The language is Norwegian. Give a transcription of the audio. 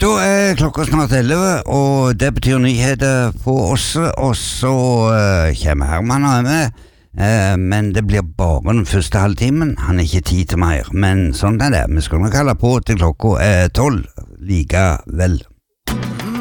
Da klokka snart 11, og det betyr nyheter på oss, og så kommer Herman og med, men det blir bare den første halvtimen, han ikke tid til mer, men sånn det, vi skal nok holde på til klokka 12, like vel.